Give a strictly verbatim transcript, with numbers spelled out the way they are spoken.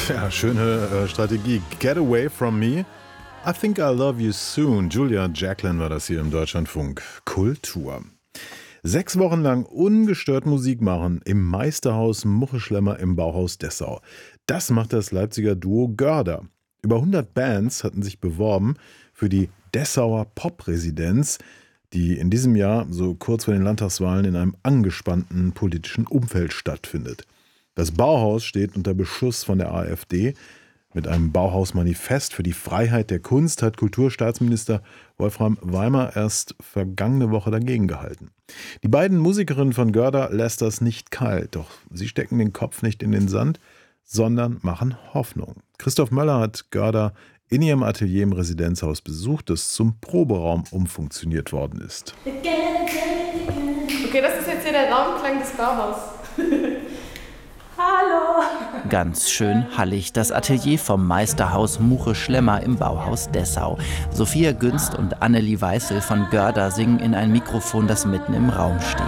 Ja, schöne äh, Strategie. Get away from me. I think I love you soon. Julia Jacklin war das hier im Deutschlandfunk. Kultur. Sechs Wochen lang ungestört Musik machen im Meisterhaus Muchenschlemmer im Bauhaus Dessau. Das macht das Leipziger Duo Görder. Über hundert Bands hatten sich beworben für die Dessauer Popresidenz, die in diesem Jahr, so kurz vor den Landtagswahlen, in einem angespannten politischen Umfeld stattfindet. Das Bauhaus steht unter Beschuss von der AfD. Mit einem Bauhausmanifest für die Freiheit der Kunst hat Kulturstaatsminister Wolfram Weimer erst vergangene Woche dagegen gehalten. Die beiden Musikerinnen von Görder lässt das nicht kalt, doch sie stecken den Kopf nicht in den Sand, sondern machen Hoffnung. Christoph Möller hat Görder in ihrem Atelier im Residenzhaus besucht, das zum Proberaum umfunktioniert worden ist. Okay, das ist jetzt hier der Raumklang des Bauhaus. Hallo! Ganz schön hallig, das Atelier vom Meisterhaus Muche-Schlemmer im Bauhaus Dessau. Sophia Günst und Annelie Weißel von Görder singen in ein Mikrofon, das mitten im Raum steht.